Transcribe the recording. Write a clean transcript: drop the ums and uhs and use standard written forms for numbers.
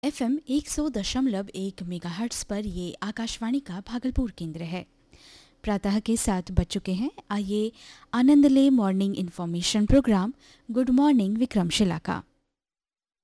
FM 100.1 megahertz पर ये आकाशवाणी का भागलपुर केंद्र है। प्रातः के 7 बज चुके हैं। आइए आनंद ले morning information programme good morning Vikramshila का।